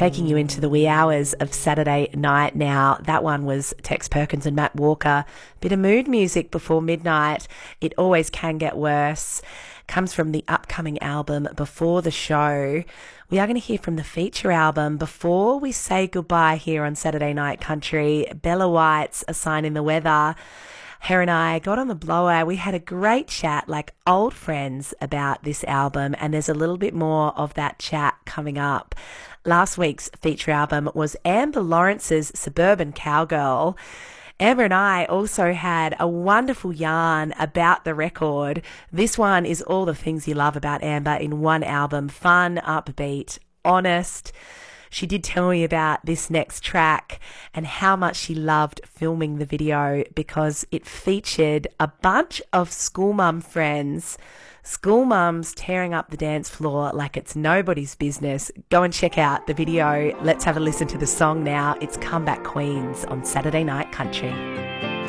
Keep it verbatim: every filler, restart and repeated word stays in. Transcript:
taking you into the wee hours of Saturday night now. That one was Tex Perkins and Matt Walker. Bit of mood music before midnight. It Always Can Get Worse. Comes from the upcoming album Before the Show. We are going to hear from the feature album before we say goodbye here on Saturday Night Country. Bella White's A Sign in the Weather. Her and I got on the blower. We had a great chat like old friends about this album, and there's a little bit more of that chat coming up. Last week's feature album was Amber Lawrence's Suburban Cowgirl. Amber and I also had a wonderful yarn about the record. This one is all the things you love about Amber in one album. Fun, upbeat, honest. She did tell me about this next track and how much she loved filming the video because it featured a bunch of school mum friends, school mums tearing up the dance floor like it's nobody's business. Go and check out the video. Let's have a listen to the song now. It's Comeback Queens on Saturday Night Country.